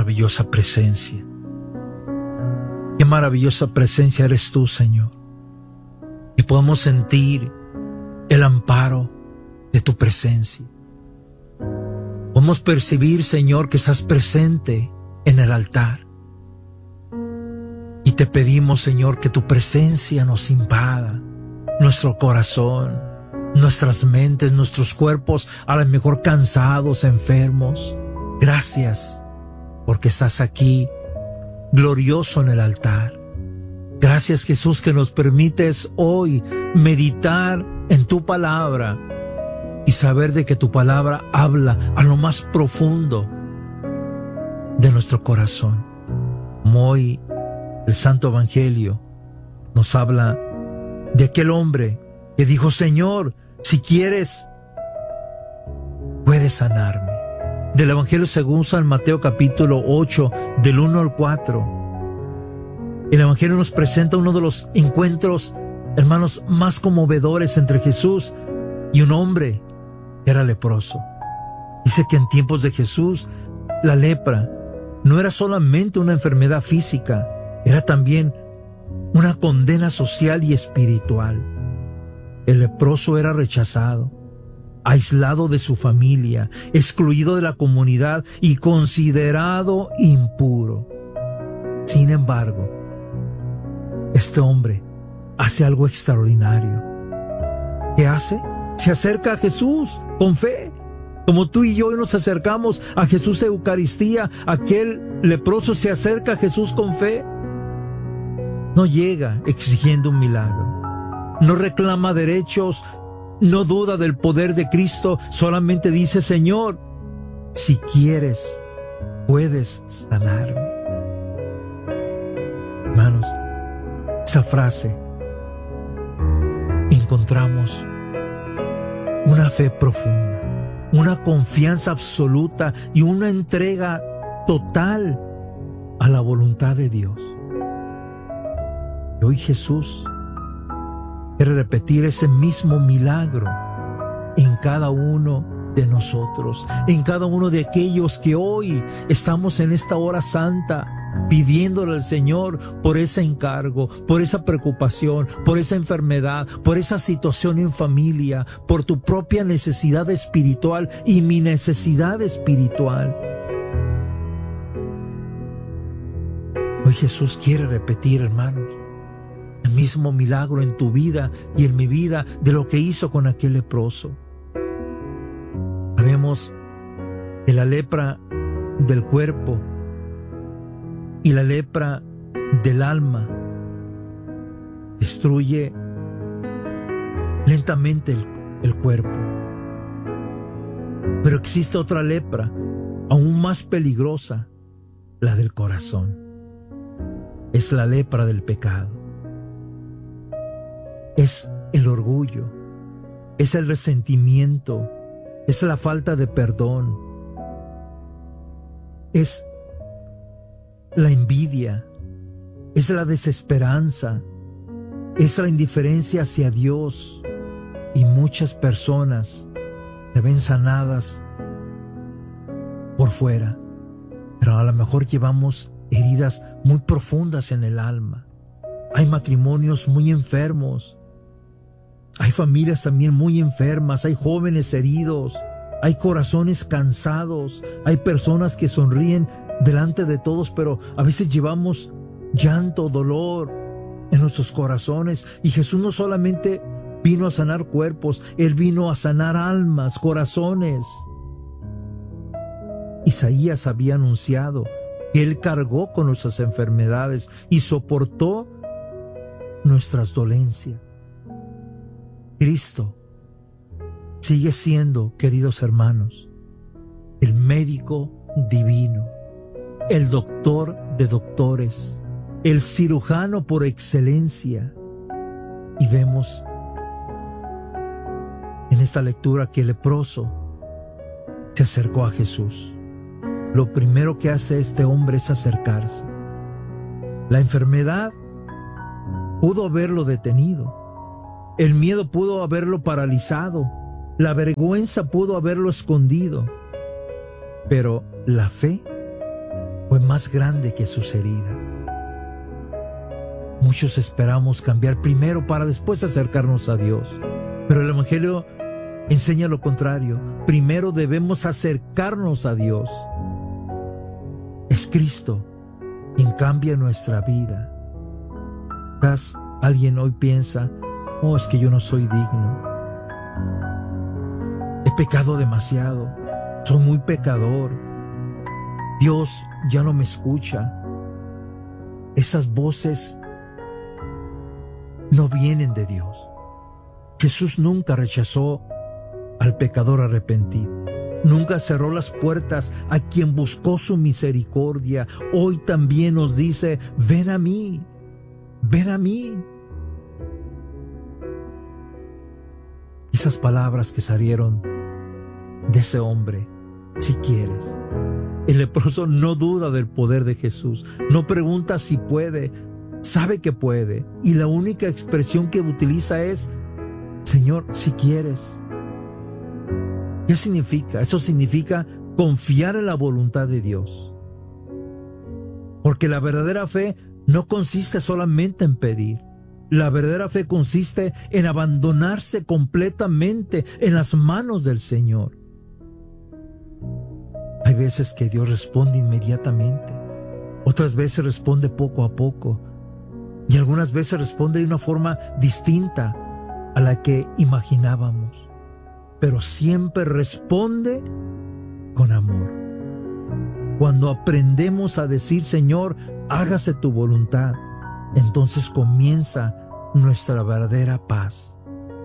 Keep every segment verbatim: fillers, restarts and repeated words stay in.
maravillosa presencia. Qué maravillosa presencia eres tú, Señor. Y podemos sentir el amparo de tu presencia. Podemos percibir, Señor, que estás presente en el altar. Y te pedimos, Señor, que tu presencia nos invada nuestro corazón, nuestras mentes, nuestros cuerpos, a lo mejor cansados, enfermos. Gracias, porque estás aquí, glorioso en el altar. Gracias, Jesús, que nos permites hoy meditar en tu palabra y saber de que tu palabra habla a lo más profundo de nuestro corazón. Como hoy el Santo Evangelio nos habla de aquel hombre que dijo: Señor, si quieres, puedes sanarme. Del Evangelio según San Mateo capítulo ocho, del uno al cuatro. El Evangelio nos presenta uno de los encuentros, hermanos, más conmovedores entre Jesús y un hombre que era leproso. Dice que en tiempos de Jesús, la lepra no era solamente una enfermedad física, era también una condena social y espiritual. El leproso era rechazado, aislado de su familia, excluido de la comunidad y considerado impuro. Sin embargo, este hombre hace algo extraordinario. ¿Qué hace? Se acerca a Jesús con fe. Como tú y yo hoy nos acercamos a Jesús en Eucaristía, aquel leproso se acerca a Jesús con fe. No llega exigiendo un milagro. No reclama derechos, no duda del poder de Cristo, solamente dice: Señor, si quieres, puedes sanarme. Hermanos, esa frase encontramos una fe profunda, una confianza absoluta y una entrega total a la voluntad de Dios. Y hoy Jesús quiere repetir ese mismo milagro en cada uno de nosotros, en cada uno de aquellos que hoy estamos en esta hora santa pidiéndole al Señor por ese encargo, por esa preocupación, por esa enfermedad, por esa situación en familia, por tu propia necesidad espiritual y mi necesidad espiritual. Hoy Jesús quiere repetir, hermanos, el mismo milagro en tu vida y en mi vida de lo que hizo con aquel leproso. Sabemos que la lepra del cuerpo y la lepra del alma destruye lentamente el, el cuerpo. Pero existe otra lepra, aún más peligrosa, la del corazón. Es la lepra del pecado. Es el orgullo, es el resentimiento, es la falta de perdón, es la envidia, es la desesperanza, es la indiferencia hacia Dios. Y muchas personas se ven sanadas por fuera, pero a lo mejor llevamos heridas muy profundas en el alma. Hay matrimonios muy enfermos, hay familias también muy enfermas, hay jóvenes heridos, hay corazones cansados, hay personas que sonríen delante de todos, pero a veces llevamos llanto, dolor en nuestros corazones. Y Jesús no solamente vino a sanar cuerpos, Él vino a sanar almas, corazones. Isaías había anunciado que Él cargó con nuestras enfermedades y soportó nuestras dolencias. Cristo sigue siendo, queridos hermanos, el médico divino, el doctor de doctores, el cirujano por excelencia. Y vemos en esta lectura que el leproso se acercó a Jesús. Lo primero que hace este hombre es acercarse. La enfermedad pudo haberlo detenido, el miedo pudo haberlo paralizado, la vergüenza pudo haberlo escondido, pero la fe fue fue más grande que sus heridas. Muchos esperamos cambiar primero para después acercarnos a Dios, pero el Evangelio enseña lo contrario. Primero debemos acercarnos a Dios. Es Cristo quien cambia nuestra vida. Quizás alguien hoy piensa, oh, es que yo no soy digno. He pecado demasiado. Soy muy pecador. Dios ya no me escucha. Esas voces no vienen de Dios. Jesús nunca rechazó al pecador arrepentido. Nunca cerró las puertas a quien buscó su misericordia. Hoy también nos dice, ven a mí, ven a mí. Esas palabras que salieron de ese hombre, si quieres. El leproso no duda del poder de Jesús, no pregunta si puede, sabe que puede, y la única expresión que utiliza es, Señor, si quieres. ¿Qué significa? Eso significa confiar en la voluntad de Dios. Porque la verdadera fe no consiste solamente en pedir. La verdadera fe consiste en abandonarse completamente en las manos del Señor. Hay veces que Dios responde inmediatamente, otras veces responde poco a poco, y algunas veces responde de una forma distinta a la que imaginábamos, pero siempre responde con amor. Cuando aprendemos a decir, Señor, hágase tu voluntad, entonces comienza nuestra verdadera paz.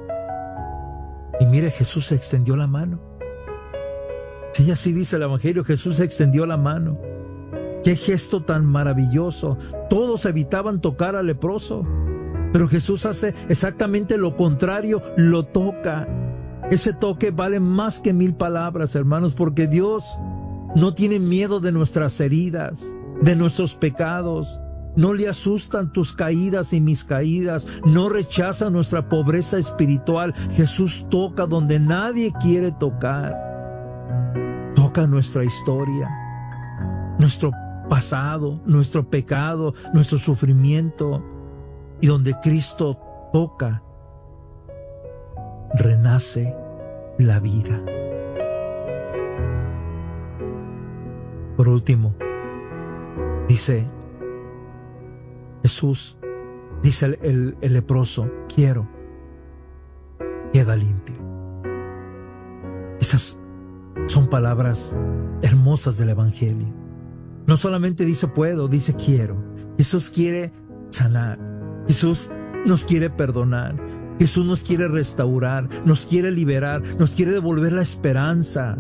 Y mire, Jesús extendió la mano. Sí, así dice el Evangelio, Jesús extendió la mano. ¡Qué gesto tan maravilloso! Todos evitaban tocar al leproso, pero Jesús hace exactamente lo contrario, lo toca. Ese toque vale más que mil palabras, hermanos, porque Dios no tiene miedo de nuestras heridas, de nuestros pecados. No le asustan tus caídas y mis caídas, no rechaza nuestra pobreza espiritual. Jesús toca donde nadie quiere tocar. Toca nuestra historia, nuestro pasado, nuestro pecado, nuestro sufrimiento. Y donde Cristo toca, renace la vida. Por último, dice Jesús, dice el, el, el leproso, quiero, queda limpio. Esas son palabras hermosas del Evangelio. No solamente dice puedo, dice quiero. Jesús quiere sanar. Jesús nos quiere perdonar. Jesús nos quiere restaurar, nos quiere liberar, nos quiere devolver la esperanza.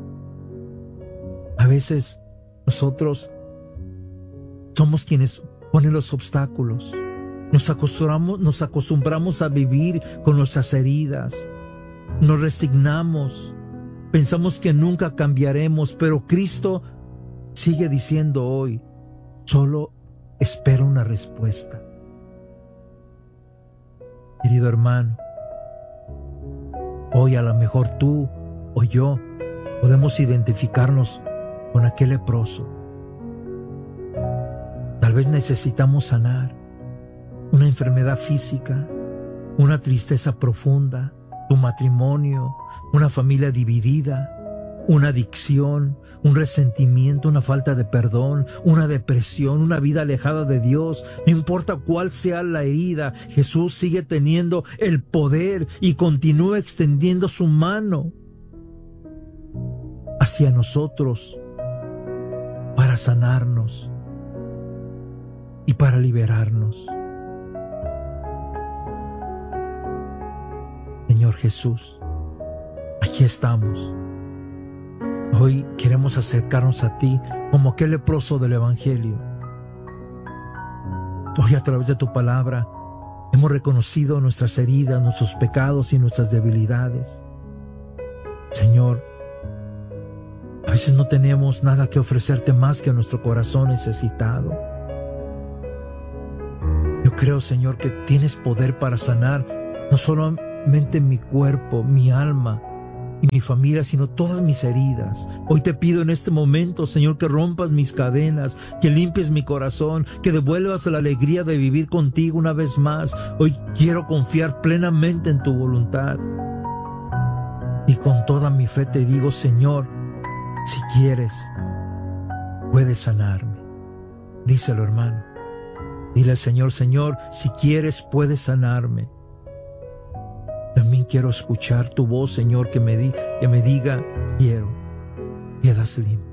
A veces nosotros somos quienes ponen los obstáculos. Nos acostumbramos, nos acostumbramos a vivir con nuestras heridas. Nos resignamos. Pensamos que nunca cambiaremos, pero Cristo sigue diciendo hoy, solo espero una respuesta. Querido hermano, hoy a lo mejor tú o yo podemos identificarnos con aquel leproso. Tal vez necesitamos sanar una enfermedad física, una tristeza profunda, tu matrimonio, una familia dividida, una adicción, un resentimiento, una falta de perdón, una depresión, una vida alejada de Dios. No importa cuál sea la herida, Jesús sigue teniendo el poder y continúa extendiendo su mano hacia nosotros para sanarnos y para liberarnos. Señor Jesús, aquí estamos. Hoy queremos acercarnos a ti como aquel leproso del Evangelio. Hoy a través de tu palabra hemos reconocido nuestras heridas, nuestros pecados y nuestras debilidades. Señor, a veces no tenemos nada que ofrecerte más que a nuestro corazón necesitado. Yo creo, Señor, que tienes poder para sanar no solamente mi cuerpo, mi alma, y mi familia, sino todas mis heridas. Hoy te pido en este momento, Señor, que rompas mis cadenas, que limpies mi corazón, que devuelvas la alegría de vivir contigo una vez más. Hoy quiero confiar plenamente en tu voluntad. Y con toda mi fe te digo, Señor, si quieres, puedes sanarme. Díselo, hermano. Dile al Señor, Señor, si quieres, puedes sanarme. También quiero escuchar tu voz, Señor, que me, di, que me diga, quiero, quedas limpio.